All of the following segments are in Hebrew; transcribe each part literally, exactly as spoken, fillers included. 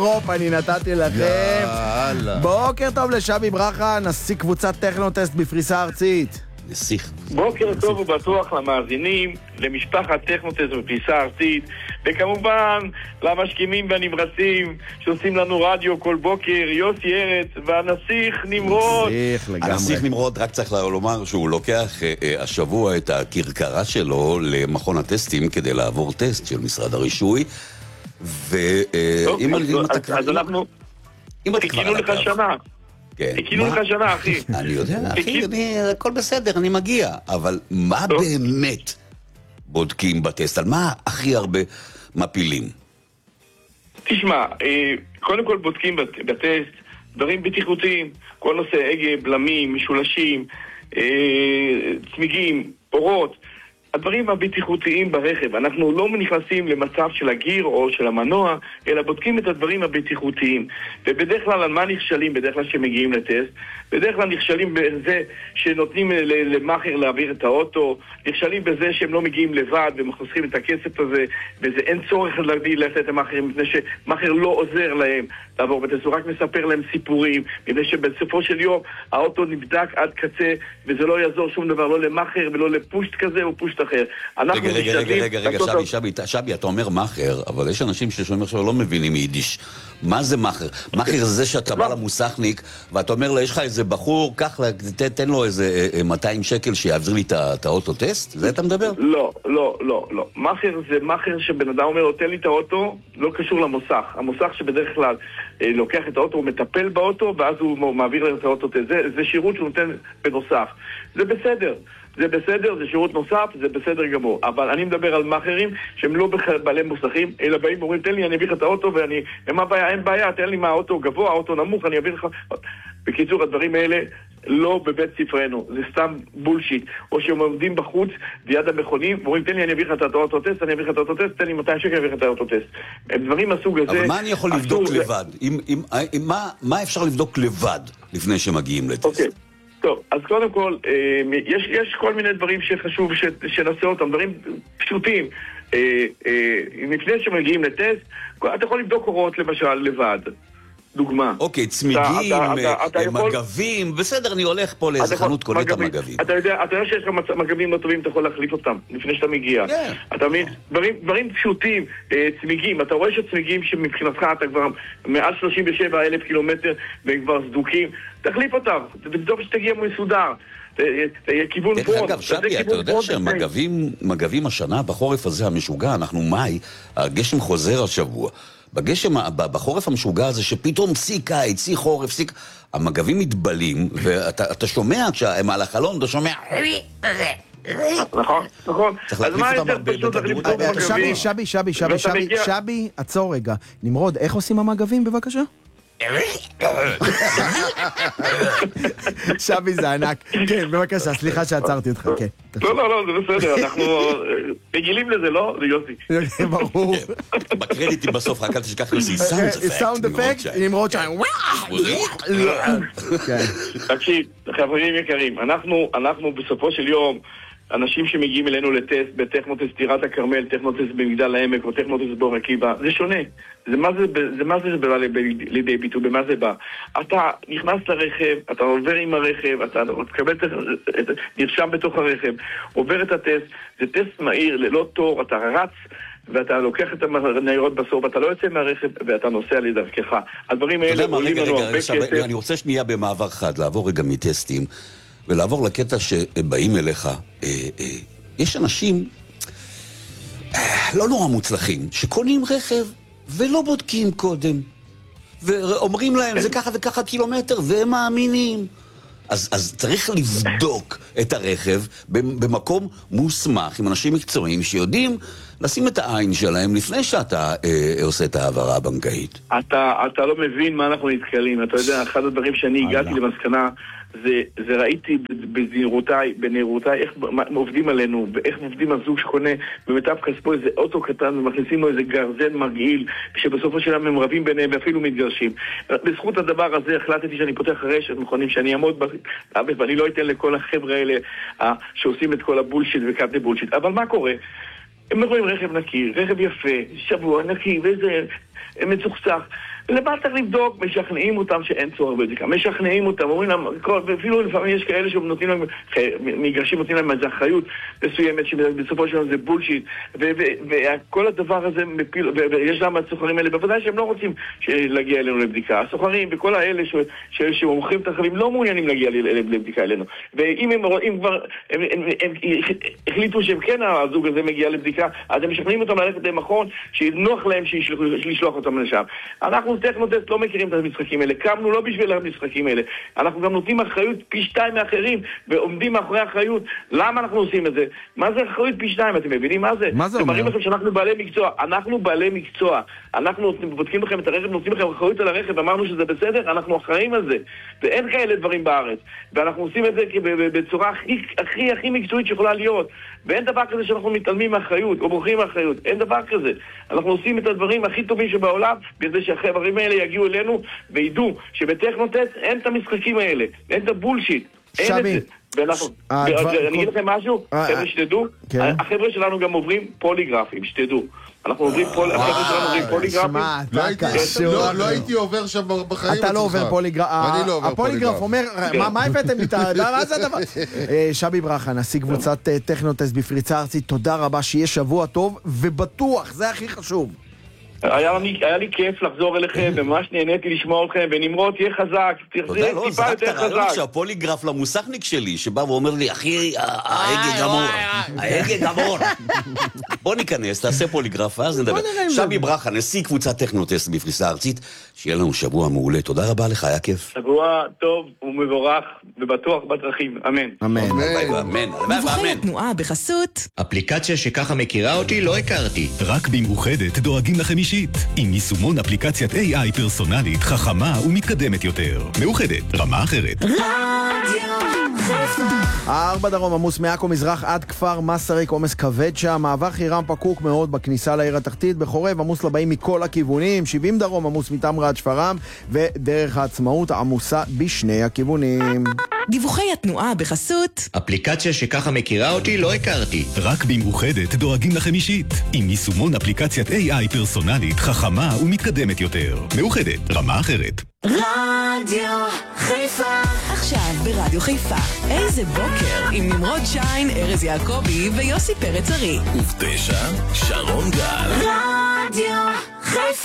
רופ, אני נתתי לכם. בוקר טוב לשבי ברכה, נשיא קבוצת טכנוטסט בפריסה ארצית. נסיך. בוקר טוב ובטוח למאזינים, למשפחת טכנוטסט בפריסה ארצית, וכמובן למשכימים והנמרצים שעושים לנו רדיו כל בוקר, יוסי ארץ והנסיך נמרוד. הנסיך נמרוד, רק צריך לומר שהוא לוקח אה, השבוע את הכרכרה שלו למכון הטסטים כדי לעבור טסט של משרד הרישוי, ואם אז אנחנו חיכינו לך שנה. חיכינו לך שנה, אחי. אני יודע, אחי, הכל בסדר, אני מגיע. אבל מה באמת בודקים בטסט? על מה הכי הרבה מפילים? תשמע, קודם כל בודקים בטסט דברים בטיחותיים, כל נושא הגה, בלמים, משולשים, צמיגים, אורות, הדברים הבטיחותיים ברכב. אנחנו לא נכנסים למצב של הגיר או של המנוע, אלא בודקים את הדברים הבטיחותיים. ובדרך כלל על מה נכשלים בדרך כלל שמגיעים לטסט? בדרך כלל נכשלים בזה שנותנים למאחר להעביר את האוטו, נכשלים בזה שהם לא מגיעים לבד ומחוסכים את הכסף הזה, וזה אין צורך להגדיל לצאת למאחרים, מפני שמאחר לא עוזר להם לעבור בטסט, הוא רק מספר להם סיפורים, מפני שבסופו של יום האוטו נבדק עד קצה, וזה לא יעזור שום דבר, לא למאחר ולא לפושט כזה או פושט אחר. רגע, רגע, רגע, רגע, רגע, שבי, שבי, שבי, אתה אומר מאחר, אבל יש אנשים ששומעים עכשיו לא מבינים יידיש. מה זה מאחר? מאחר זה זה שאתה בא למוסכניק, ואתה אומר לו, יש לך איזה בחור, קח, תן לו איזה מאתיים שקל שיעביר לי את האוטו טסט? זה אתה מדבר? לא, לא, לא, לא. מאחר זה מאחר שבן אדם אומר לו, תן לי את האוטו, לא קשור למוסך. המוסך שבדרך כלל לוקח את האוטו, הוא מטפל באוטו, ואז הוא מעביר לו את האוטו טסט. זה שירות שהוא נותן בנוסף. זה בסדר. זה בסדר, זה שירות נוסף, זה בסדר גמור. אבל אני מדבר על מאחרים שהם לא בעלי מוסכים, אלא באים ואומרים, תן לי, אני אביא לך את האוטו, ואני, מה הבעיה? אין בעיה, תן לי מה, האוטו גבוה, האוטו נמוך, אני אביא לך. בקיצור, הדברים האלה לא בבית ספרנו, זה סתם בולשיט. או שהם עומדים בחוץ, ביד המכונים, ואומרים, תן לי, אני אביא לך את האוטו טסט, אני אביא לך את האוטו טסט, תן לי מאתיים שקל, אני אביא לך את האוטו טסט. דברים מסוג הזה... אבל מה אני יכול לבדוק לבד? מה אפשר לבדוק לבד לפני שמגיעים לטסט? אוקיי. טוב, אז קודם כל, יש, יש כל מיני דברים שחשוב ש, שנעשה אותם, דברים פשוטים. לפני שמגיעים לטסט, אתה יכול לבדוק אורות למשל לבד. דוגמה. אוקיי, צמיגים, מגבים, בסדר, אני הולך פה לאיזה חנות קולט המגבים. אתה יודע, אתה יודע שיש לך מגבים לא טובים, אתה יכול להחליף אותם לפני שאתה מגיע. אתה מבין? דברים פשוטים, צמיגים, אתה רואה שצמיגים שמבחינתך אתה כבר מעל שלושים ושבעה אלף קילומטר והם כבר סדוקים, תחליף אותם, תבדוק שתגיע מסודר. כיוון פרון. אגב, שבי, אתה יודע שמגבים השנה, בחורף הזה המשוגע, אנחנו מאי, הגשם חוזר השבוע. בגשם, בחורף המשוגע הזה, שפתאום שיא קיץ, שיא חורף, שיא... המגבים מתבלים, ואתה שומע, כשהם על החלון, אתה שומע... נכון, נכון. אז מה יותר פשוט להחליף אותם מגבים? שבי, שבי, שבי, שבי, שבי, עצור רגע. נמרוד, איך עושים המגבים, בבקשה? שבי זה ענק. כן, בבקשה, סליחה שעצרתי אותך. לא, לא, לא, זה בסדר, אנחנו רגילים לזה, לא? זה יוסי. ברור. בקרדיטים בסוף, רק אל תשכח יוסי, סאונד אפקט, נמרוד שם. תקשיב, חברים יקרים, אנחנו בסופו של יום אנשים שמגיעים אלינו לטסט בטכנוטסט טירת הכרמל, טכנוטסט במגדל העמק או טכנוטסט באור עקיבא, זה שונה. זה מה זה, זה מה זה בא לידי ביטוי, במה זה בא. אתה נכנס לרכב, אתה עובר עם הרכב, אתה מקבל, נרשם בתוך הרכב, עובר את הטסט, זה טסט מהיר, ללא תור, אתה רץ, ואתה לוקח את הנעירות בסוף, ואתה לא יוצא מהרכב, ואתה נוסע לדרכך. הדברים האלה עולים לנו הרבה כסף. אני רוצה שנייה במעבר חד, לעבור רגע מטסטים, ולעבור לקטע שבאים אליך. יש אנשים לא נורא מוצלחים שקונים רכב ולא בודקים קודם ואומרים להם זה ככה וככה קילומטר והם מאמינים. אז, אז צריך לבדוק את הרכב במקום מוסמך עם אנשים מקצועיים שיודעים לשים את העין שלהם לפני שאתה אה, עושה את העברה הבנקאית. אתה, אתה לא מבין מה אנחנו נתקלים. אתה יודע, אחד הדברים שאני הגעתי למסקנה זה, זה ראיתי בזהירותיי, בנערותיי, איך עובדים עלינו, ואיך עובדים הזוג שקונה במיטב כספו איזה אוטו קטן ומכניסים לו איזה גרזן מגעיל, שבסופו של יום הם רבים ביניהם ואפילו מתגרשים. בזכות הדבר הזה החלטתי שאני פותח רשת מכונים, שאני אעמוד באבט, ואני לא אתן לכל החבר'ה האלה שעושים את כל הבולשיט וקאטי בולשיט. אבל מה קורה? הם רואים רכב נקי, רכב יפה, שבוע נקי, ואיזה מצוחצח. למה צריך לבדוק? משכנעים אותם שאין צורך בבדיקה. משכנעים אותם, אומרים להם, ואפילו לפעמים יש כאלה שנותנים להם, מגרשים נותנים להם איזו אחריות מסוימת, שבסופו של דבר זה בולשיט, וכל הדבר הזה מפיל, ויש להם הסוחרים האלה, בוודאי שהם לא רוצים להגיע אלינו לבדיקה. הסוחרים וכל האלה שמומחים את החברים לא מעוניינים להגיע לבדיקה אלינו. ואם הם כבר, הם החליטו שהם כן, הזוג הזה מגיע לבדיקה, אז הם משכנעים אותם ללכת למכון, שנוח להם לשלוח אותם לשם. אנחנו טכנוטסט לא מכירים את המשחקים האלה, קמנו לא בשביל המשחקים האלה. אנחנו גם נותנים אחריות פי שתיים מאחרים, ועומדים מאחורי האחריות. למה אנחנו עושים את זה? מה זה אחריות פי שתיים? אתם מבינים מה זה? מה זה אומר? מראים לכם שאנחנו בעלי מקצוע. אנחנו בעלי מקצוע. אנחנו בודקים לכם את הרכב, נותנים לכם אחריות על הרכב, אמרנו שזה בסדר, אנחנו אחראים על זה. ואין כאלה דברים בארץ. ואנחנו עושים את זה בצורה הכי, הכי, הכי מקצועית שיכולה להיות. ואין דבר כזה שאנחנו מתעלמים מאחריות, או בורחים מאחריות. אין דבר כזה. אנחנו עושים את הדברים הכי טובים שבעולם, בגלל שהחברים האלה יגיעו אלינו, וידעו שבטכנוטסט אין את המשחקים האלה. אין את הבולשיט. אין את זה. ואנחנו, אני אגיד לכם משהו, חבר'ה שתדעו, החבר'ה שלנו גם עוברים פוליגרפים, שתדעו. אנחנו עוברים פוליגרפים. לא הייתי עובר שם בחיים. אתה לא עובר פוליגרף. הפוליגרף אומר, מה הבאתם לי? מה זה הדבר? שבי ברכה, נשיא קבוצת טכנוטסט בפריצה ארצית, תודה רבה, שיהיה שבוע טוב ובטוח, זה הכי חשוב. היה לי, היה לי כיף לחזור אליכם, וממש נהניתי לשמוע אתכם, ונמרוד, תהיה חזק, תהיה טיפה יותר חזק. שהפוליגרף למוסכניק שלי, שבא ואומר לי, אחי, ההגה גמור, ההגה גמור. בוא ניכנס, תעשה פוליגרף, ואז נדבר. שבי ברכה, נשיא קבוצת טכנוטסט בפריסה ארצית, שיהיה לנו שבוע מעולה. תודה רבה לך, היה כיף. שבוע טוב ומבורך, ובטוח בדרכים, אמן. אמן. אמן. מבחן התנועה בחסות. אפליקציה שככה מכירה אותי לא הכרתי. רק במאוחדת דואגים לכם אישית, עם יישומון אפליקציית איי איי פרסונלית, חכמה ומתקדמת יותר. מאוחדת, רמה אחרת. הארבע דרום עמוס מעכו מזרח עד כפר מסריק, עומס כבד שם, מעבר חירם פקוק מאוד בכניסה לעיר התחתית, בחורב עמוס לבאים מכל הכיוונים, שבעים דרום עמוס מתמרה עד שפרעם, ודרך העצמאות עמוסה בשני הכיוונים. דיווחי התנועה בחסות. אפליקציה שככה מכירה אותי לא הכרתי. רק במאוחדת דואגים לכם אישית, עם יישומון אפליקציית איי איי פרסונלית, חכמה ומתקדמת יותר. מאוחדת, רמה אחרת. רדיו חיפה. עכשיו ברדיו חיפה, איזה בוקר עם נמרוד שיין, ארז יעקבי ויוסי פרץ ארי. ובתשע, שרון גל. רדיו חיפה.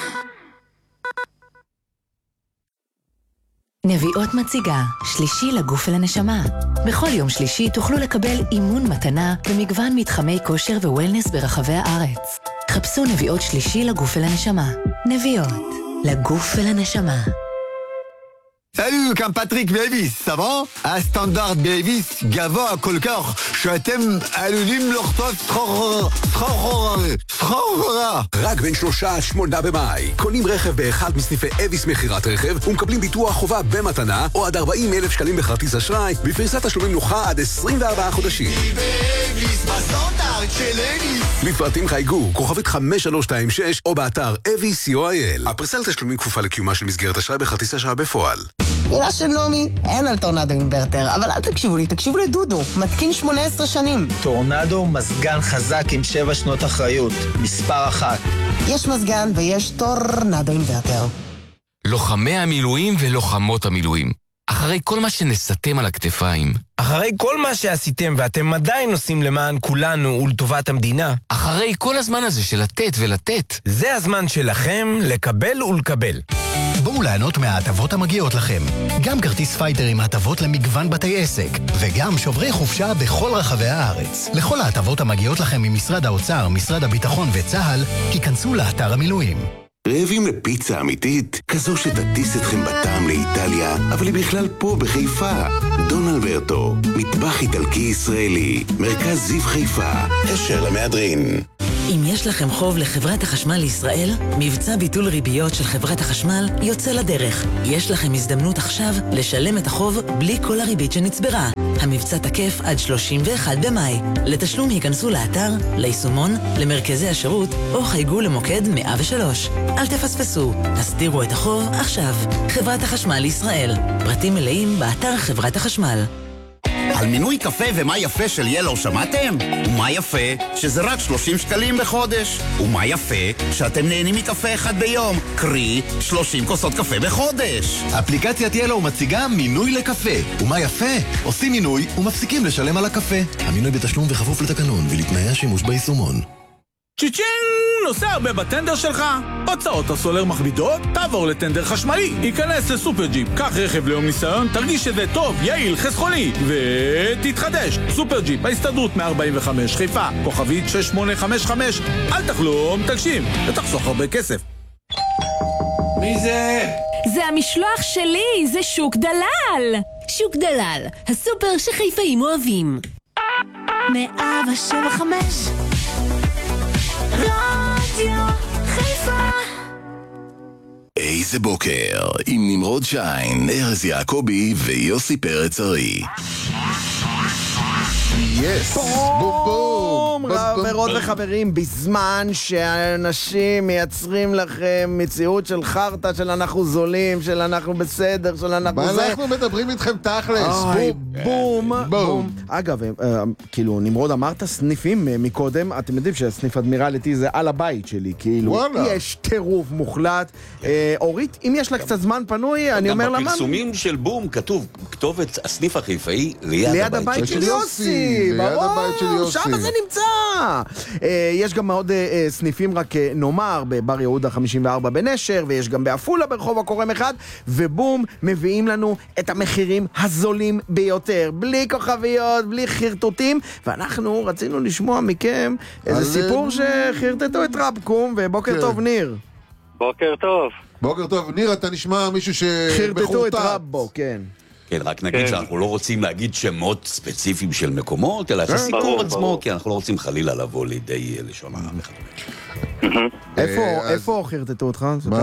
נביאות מציגה, שלישי לגוף ולנשמה. בכל יום שלישי תוכלו לקבל אימון מתנה במגוון מתחמי כושר ווולנס ברחבי הארץ. חפשו נביאות שלישי לגוף ולנשמה. נביאות, לגוף ולנשמה. Salut, comme Patrick Davis, ça va? Un standard Davis, gavant à colcor, שאתם עלולים לחטוף סחרורה, סחרורה, סחרורה. רק בין שלושה עד שמונה במאי, קונים רכב באחד מסניפי אביס מחירת רכב, ומקבלים ביטוח חובה במתנה, או עד ארבעים אלף שקלים בכרטיס אשראי, בפריסת תשלומים נוחה עד עשרים וארבעה חודשים. באביס, בסטנדרט של אביס. לפרטים חייגו, כוכבית חמש שלוש שתיים שש, או באתר אביס סי או איי אל. הפריסה לתשלומים כפופה לקיומה של מסגרת אשראי בכרטיס אשראי בפועל. מילה של נעמי, אין על טורנדו אינברטר, אבל אל תקשיבו לי, תקשיבו לדודו, מתקין שמונה עשרה שנים. טורנדו מזגן חזק עם שבע שנות אחריות, מספר אחת. יש מזגן ויש טורנדו אינברטר. לוחמי המילואים ולוחמות המילואים, אחרי כל מה שנסתם על הכתפיים, אחרי כל מה שעשיתם ואתם עדיין עושים למען כולנו ולטובת המדינה, אחרי כל הזמן הזה של לתת ולתת, זה הזמן שלכם לקבל ולקבל. בואו ליהנות מההטבות המגיעות לכם. גם כרטיס פייטר עם הטבות למגוון בתי עסק, וגם שוברי חופשה בכל רחבי הארץ. לכל ההטבות המגיעות לכם ממשרד האוצר, משרד הביטחון וצה"ל, היכנסו לאתר המילואים. רעבים לפיצה אמיתית, כזו שתטיס אתכם בטעם לאיטליה, אבל היא בכלל פה בחיפה. דון אלברטו, מטבח איטלקי ישראלי, מרכז זיו חיפה, אשר למהדרין. אם יש לכם חוב לחברת החשמל לישראל, מבצע ביטול ריביות של חברת החשמל יוצא לדרך. יש לכם הזדמנות עכשיו לשלם את החוב בלי כל הריבית שנצברה. המבצע תקף עד שלושים ואחד במאי. לתשלום היכנסו לאתר, ליישומון, למרכזי השירות, או חייגו למוקד מאה ושלוש. אל תפספסו, הסדירו את החוב עכשיו. חברת החשמל לישראל. פרטים מלאים באתר חברת החשמל. על מינוי קפה ומה יפה של ילו שמעתם? ומה יפה שזה רק שלושים שקלים בחודש. ומה יפה שאתם נהנים מקפה אחד ביום, קרי שלושים כוסות קפה בחודש. אפליקציית ילו מציגה מינוי לקפה. ומה יפה? עושים מינוי ומפסיקים לשלם על הקפה. המינוי בתשלום וכפוף לתקנון ולתנאי השימוש ביישומון. צ'יצ'ינג! נוסע הרבה בטנדר שלך? הוצאות הסולר מכבידות? תעבור לטנדר חשמלי. ייכנס לסופר ג'יפ, קח רכב ליום ניסיון, תרגיש שזה טוב, יעיל, חסכוני, ותתחדש. סופר ג'יפ, ההסתדרות מאה ארבעים וחמש, חיפה, כוכבית שש שמונה חמש חמש. אל תחלום, תגשים, ותחסוך הרבה כסף. מי זה? זה המשלוח שלי, זה שוק דלל. שוק דלל, הסופר שחיפאים אוהבים. מאה שבע חמש רדיו חיפה. איזה בוקר עם נמרוד שיין, ארז יעקבי ויוסי פרץ ארי. יס, בום בום. חברות וחברים, בזמן שאנשים מייצרים לכם מציאות של חרטה, של אנחנו זולים, של אנחנו בסדר, של אנחנו זה. אנחנו מדברים איתכם תכלס. בום בום. אגב, כאילו נמרוד אמרת סניפים מקודם, אתם יודעים שהסניף אדמירליטי זה על הבית שלי, כאילו יש טירוף מוחלט. אורית, אם יש לה קצת זמן פנוי, אני אומר לה מה? גם בפרסומים של בום כתוב כתובת הסניף החיפאי ליד הבית של יוסי. ברור, שם זה נמצא. יש גם מאוד סניפים, רק נאמר, בבר יהודה חמישים וארבע בנשר, ויש גם באפולה ברחוב הקורם אחד, ובום, מביאים לנו את המחירים הזולים ביותר, בלי כוכביות, בלי חרטוטים, ואנחנו רצינו לשמוע מכם איזה סיפור שחרטטו את רבקום, ובוקר טוב ניר. בוקר טוב. בוקר טוב, ניר, אתה נשמע מישהו שבחורטה. חרטטו את רבו, כן. כן, רק נגיד שאנחנו לא רוצים להגיד שמות ספציפיים של מקומות, אלא את הסיפור עצמו, כי אנחנו לא רוצים חלילה לבוא לידי לשון הרע. איפה חרטטו אותך?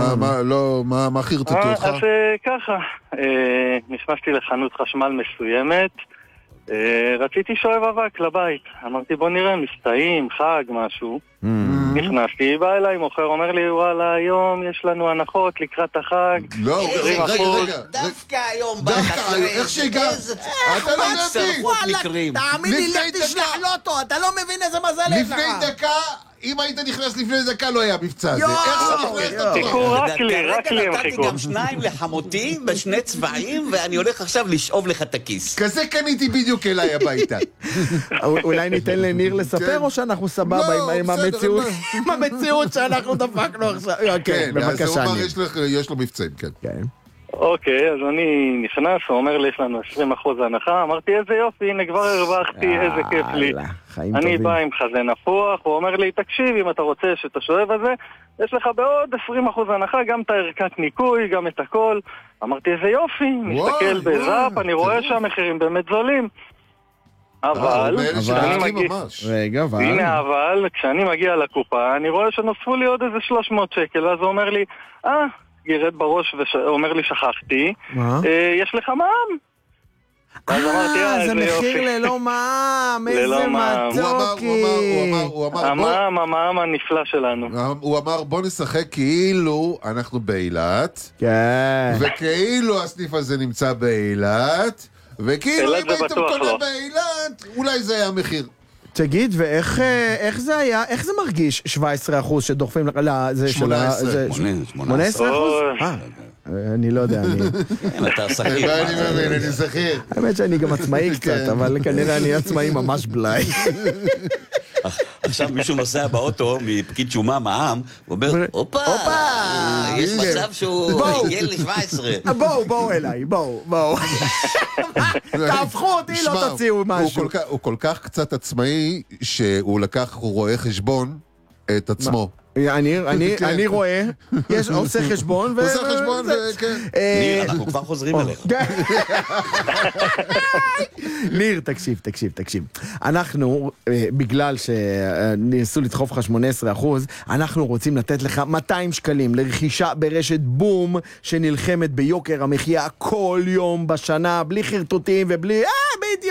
מה חרטטו אותך? אז ככה, נשמשתי לחנות חשמל מסוימת, רציתי שואב אבק לבית. אמרתי בוא נראה, מסתיים, חג, משהו. נכנסתי, בא אליי מוכר, אומר לי וואלה, היום יש לנו הנחות לקראת החג. לא, רגע, רגע. דווקא היום, דווקא היום, איך שהגע? אתה לא מבין. תאמין לי, לך תשלח לוטו, אתה לא מבין איזה מזל יש לך. לפני דקה, אם היית נכנס לפני דקה לא היה מבצע הזה. חיכו רק לי, רק לי הם חיכו. נתתי גם שניים לחמותי בשני צבעים, ואני הולך עכשיו לשאוב לך את הכיס. כזה קניתי בדיוק אליי הביתה. אולי ניתן לניר לספר, או שאנחנו סבבה עם המציאות שאנחנו דפקנו עכשיו? כן, אז הוא אמר יש לו מבצעים, כן. אוקיי, אז אני נכנס, הוא אומר לי יש לנו עשרים אחוז הנחה, אמרתי איזה יופי, הנה כבר הרווחתי, איזה כיף לי. אני בא עם חזה נפוח, הוא אומר לי תקשיב, אם אתה רוצה שאת השואב הזה, יש לך בעוד עשרים אחוז הנחה, גם את הערכת ניקוי, גם את הכל. אמרתי איזה יופי, מסתכל בזאפ, אני רואה שהמחירים באמת זולים. אבל, כשאני מגיע, הנה אבל, כשאני מגיע לקופה, אני רואה שנוספו לי עוד איזה שלוש מאות שקל, אז הוא אומר לי, אה, גירד בראש ואומר לי שכחתי, יש לך מע"מ. אה, זה מחיר ללא מע"מ, איזה מתוקי. המע"מ, המע"מ הנפלא שלנו. הוא אמר בוא נשחק כאילו אנחנו באילת, וכאילו הסניף הזה נמצא באילת, וכאילו אם הייתם קונה באילת, אולי זה היה המחיר. תגיד, ואיך זה היה, איך זה מרגיש שבע עשרה אחוז שדוחפים לזה של ה... שמונה עשרה אחוז? אני לא יודע, אני... אתה שכיר. אני מבין, אני שכיר. האמת שאני גם עצמאי קצת, אבל כנראה אני עצמאי ממש בלעי. עכשיו מישהו נוסע באוטו מפקיד שומה מע"מ, הוא אומר, הופה, יש מצב שהוא הגיע ל-שבע עשרה. בואו, בואו אליי, בואו, בואו. תהפכו אותי, לא תציעו משהו. הוא כל כך קצת עצמאי, שהוא לקח, הוא רואה חשבון את עצמו. אני רואה, יש עושה חשבון, עושה חשבון, כן. ניר, אנחנו כבר חוזרים אליך. ניר, תקשיב, תקשיב, תקשיב. אנחנו, בגלל שניסו לדחוף לך שמונה עשרה אחוז, אנחנו רוצים לתת לך מאתיים שקלים לרכישה ברשת בום, שנלחמת ביוקר המחיה כל יום בשנה, בלי חרטוטים ובלי...